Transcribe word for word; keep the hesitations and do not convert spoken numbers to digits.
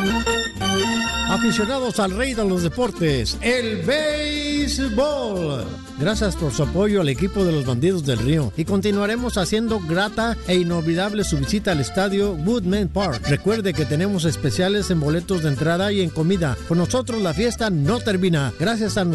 Aficionados al rey de los deportes, el béisbol. Gracias por su apoyo al equipo de los Bandidos del Río y continuaremos haciendo grata e inolvidable su visita al estadio Woodman Park. Recuerde que tenemos especiales en boletos de entrada y en comida. Con nosotros la fiesta no termina. Gracias a